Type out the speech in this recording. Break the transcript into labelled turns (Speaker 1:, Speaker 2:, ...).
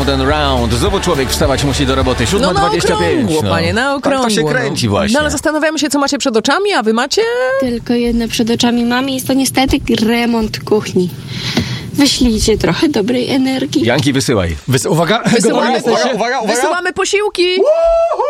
Speaker 1: round and round. Znowu człowiek wstawać musi do roboty. 7:25.
Speaker 2: Na okrągło, panie, na okrągło.
Speaker 1: Tak to się kręci właśnie.
Speaker 2: No ale zastanawiamy się, co macie przed oczami, a wy macie?
Speaker 3: Tylko jedno przed oczami mamy, jest to niestety remont kuchni. Wyślijcie trochę dobrej energii.
Speaker 1: Janki, wysyłaj.
Speaker 4: Uwaga,
Speaker 2: Wysyłamy,
Speaker 4: gotowi jesteście?
Speaker 1: Uwaga.
Speaker 2: wysyłamy posiłki.